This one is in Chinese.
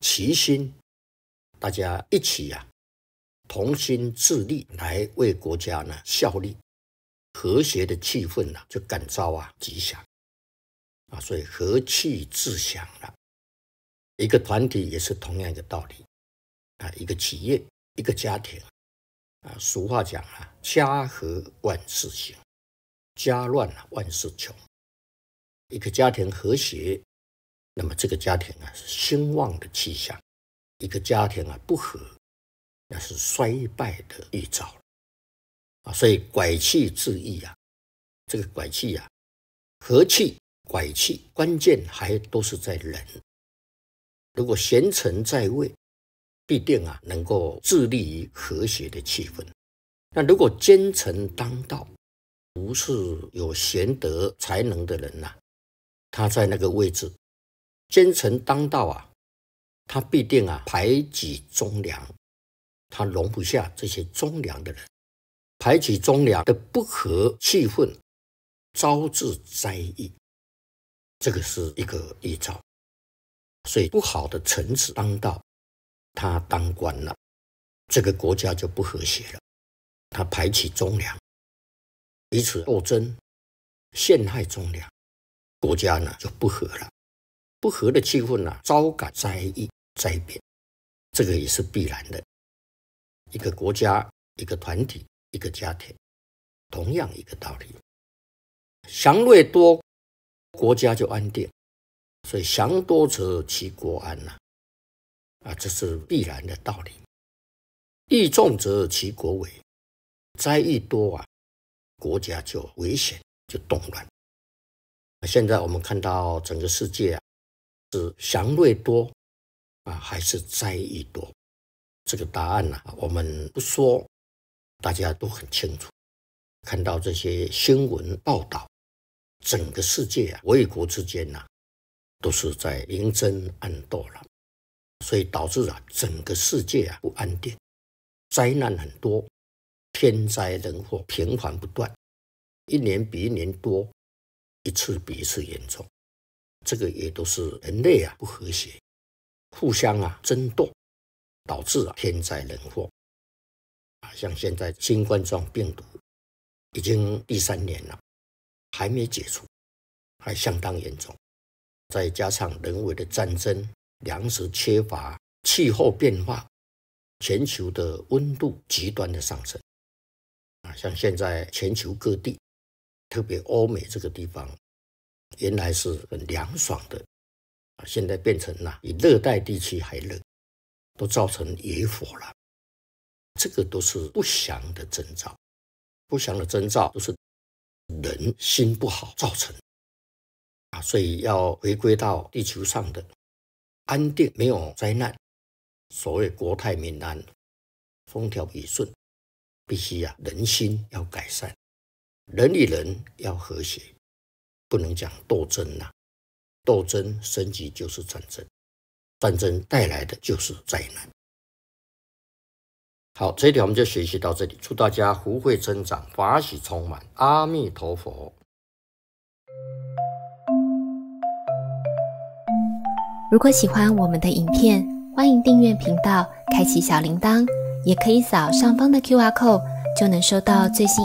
齐心，大家一起同心致力来为国家效力，和谐的气氛就感召吉祥所以和气致祥了。一个团体也是同样一个道理一个企业，一个家庭俗话讲家和万事兴，家乱万事穷。一个家庭和谐，那么这个家庭是兴旺的气象；一个家庭不和，那是衰败的预兆所以拐气致意这个拐气和气、拐气，关键还都是在人。如果贤臣在位，必定能够致力于和谐的气氛。那如果奸臣当道，不是有贤德才能的人他在那个位置，奸臣当道他必定排挤忠良，他容不下这些忠良的人，排挤忠良的不和气氛，招致灾异，这个是一个预兆。所以不好的臣子当道，他当官了，这个国家就不和谐了，他排挤忠良，彼此斗争，陷害忠良，国家就不和了。不和的气氛招感灾异灾变，这个也是必然的。一个国家，一个团体，一个家庭，同样一个道理。祥瑞多，国家就安定，所以祥多则其国安这是必然的道理。益众则其国危，灾异多国家就危险，就动乱。现在我们看到整个世界是祥瑞多还是灾异多？这个答案我们不说，大家都很清楚。看到这些新闻报道，整个世界卫国之间都是在明争暗斗了，所以导致整个世界不安定，灾难很多，天灾人祸频繁不断，一年比一年多，一次比一次严重。这个也都是人类不和谐，互相争斗，导致天灾人祸像现在新冠状病毒已经第3年了，还没解除，还相当严重。再加上人为的战争、粮食缺乏、气候变化，全球的温度极端的上升像现在全球各地，特别欧美这个地方，原来是很凉爽的现在变成比热带地区还热，都造成野火了。这个都是不祥的征兆，不祥的征兆都是人心不好造成所以要回归到地球上的安定，没有灾难，所谓国泰民安，风调雨顺，必须人心要改善，人与人要和谐，不能讲斗争斗争升级就是战争，战争带来的就是灾难。好，这一条我们就学习到这里，祝大家福慧增长，法喜充满，阿弥陀佛。 如果喜欢我们的影片，欢迎订阅频道，开启小铃铛，也可以扫上方的 QR code，就能收到最新